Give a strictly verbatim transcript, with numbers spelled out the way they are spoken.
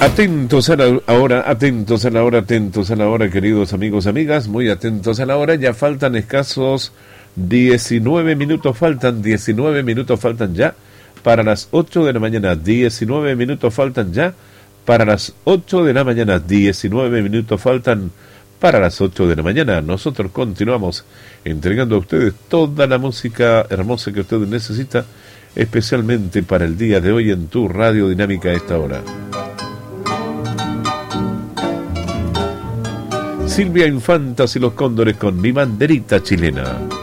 Atentos a la hora, atentos a la hora, atentos a la hora, queridos amigos, amigas, muy atentos a la hora. Ya faltan escasos diecinueve minutos, faltan diecinueve minutos, faltan ya para las ocho de la mañana. diecinueve minutos faltan ya para las ocho de la mañana. diecinueve minutos faltan para las ocho de la mañana. Nosotros continuamos entregando a ustedes toda la música hermosa que ustedes necesitan, especialmente para el día de hoy en tu Radio Dinámica a esta hora. Silvia Infantas y los Cóndores con Mi Banderita Chilena.